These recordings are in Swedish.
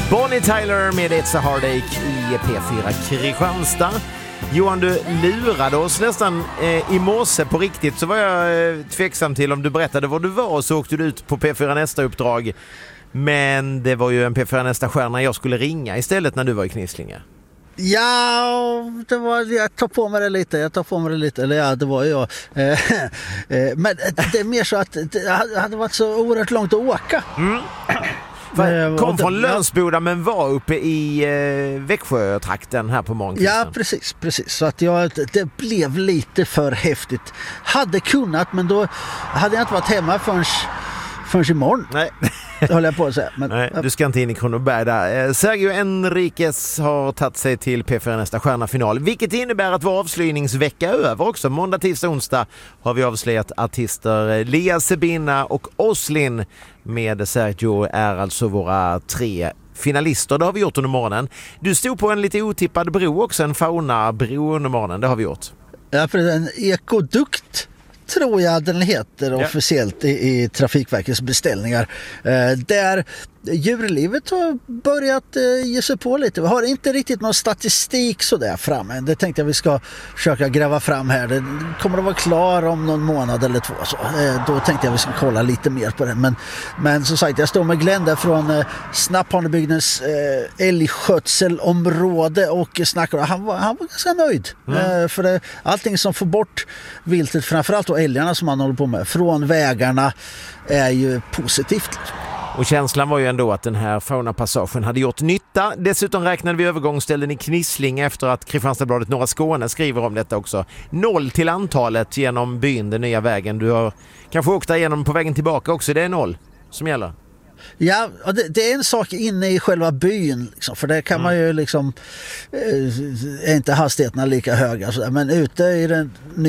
Bonnie Tyler med It's a Heartache i P4 Kristianstad. Johan, du lurade oss nästan i morse på riktigt, så var jag tveksam till om du berättade vad du var, och så åkte du ut på P4 Nästa-uppdrag. Men det var ju en P4 Nästa-stjärna jag skulle ringa istället när du var i Knislinge. Ja, jag tar på mig det lite, eller ja, det var jag. Men det är mer så att det hade varit så oerhört långt att åka. Kom från Lönsboda men var uppe i Växjö-trakten här på morgonkvisten. Ja, precis. Så att det blev lite för häftigt. Hade kunnat, men då hade jag inte varit hemma förrän imorgon. Nej. Håller jag på att säga. Men, nej, du ska inte in i Kronoberg där. Sergio Enriquez har tagit sig till P4 Nästa stjärna-final, vilket innebär att vår avslöjningsvecka är över också. Måndag, tisdag, onsdag har vi avslöjat artister Lia, Sabina och Oslin. Med Sergio är alltså våra 3 finalister. Det har vi gjort under morgonen. Du stod på en lite otippad bro också, en fauna-bro under morgonen. Det har vi gjort. Ja, för en ekodukt tror jag den heter officiellt i Trafikverkets beställningar. Där djurlivet har börjat ge sig på lite. Vi har inte riktigt någon statistik så där framme. Det tänkte jag vi ska försöka gräva fram här. Det kommer att vara klar om någon månad eller 2. Så. Då tänkte jag vi ska kolla lite mer på det. Men som sagt, jag står med Glenn där från Snapphanebygdens älgskötselområde och snackar. Han var ganska nöjd. För allting som får bort viltet, framförallt och älgarna som han håller på med, från vägarna är ju positivt. Och känslan var ju ändå att den här faunapassagen hade gjort nytta. Dessutom räknade vi övergångsställen i Knislinge efter att Kristianstadsbladet Norra Skåne skriver om detta också. 0 till antalet genom byn, den nya vägen. Du har kanske åkt där igenom på vägen tillbaka också. Det är 0 som gäller. Ja, det är en sak inne i själva byn liksom, för där kan man ju liksom är inte hastigheterna lika höga så där, men ute i den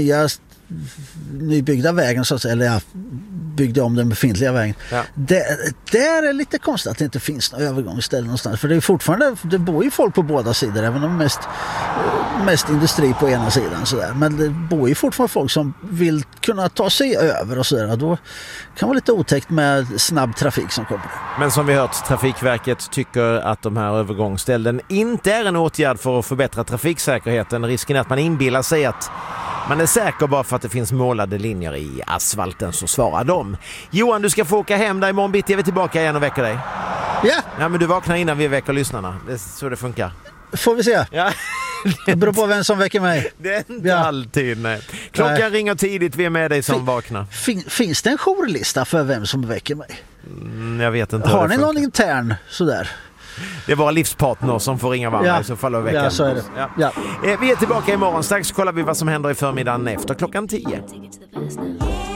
nybyggda vägen så att säga, eller jag byggde om den befintliga vägen. Ja. Det är lite konstigt att det inte finns några övergångsställen någonstans, för det är fortfarande, det bor ju folk på båda sidor, även om det mest industri på ena sidan så där. Men det bor ju fortfarande folk som vill kunna ta sig över och så där, och då kan det vara lite otäckt med snabb trafik som kommer. Men som vi hört, Trafikverket tycker att de här övergångsställen inte är en åtgärd för att förbättra trafiksäkerheten. Risken är att man inbillar sig att man är säker bara för att det finns målade linjer i asfalten, så svarar de. Johan, du ska få åka hem där imorgon bitti. Är vi tillbaka igen och väcker dig? Ja. Ja, men du vaknar innan vi väcker lyssnarna. Det är så det funkar. Får vi se. Ja. Det beror på vem som väcker mig. Det är inte alltid, nej. Klockan ringer tidigt, vi är med dig som vaknar. Finns det en jourlista för vem som väcker mig? Jag vet inte. Har ni någon intern sådär? Det är våra livspartner som får ringa varandra i så fall och väcka. Ja, så är det. Ja. Vi är tillbaka imorgon. Strax kollar vi vad som händer i förmiddagen efter klockan 10.